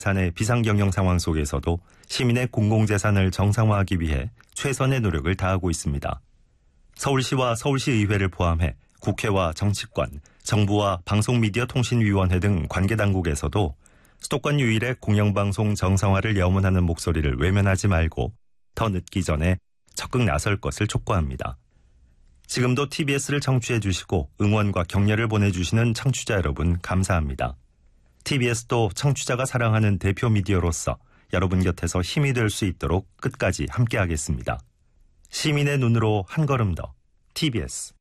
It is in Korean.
산의 비상경영 상황 속에서도 시민의 공공재산을 정상화하기 위해 최선의 노력을 다하고 있습니다. 서울시와 서울시의회를 포함해 국회와 정치권, 정부와 방송미디어통신위원회 등 관계당국에서도 수도권 유일의 공영방송 정상화를 염원하는 목소리를 외면하지 말고 더 늦기 전에 적극 나설 것을 촉구합니다. 지금도 TBS를 청취해 주시고 응원과 격려를 보내주시는 청취자 여러분 감사합니다. TBS도 청취자가 사랑하는 대표 미디어로서 여러분 곁에서 힘이 될 수 있도록 끝까지 함께하겠습니다. 시민의 눈으로 한 걸음 더 TBS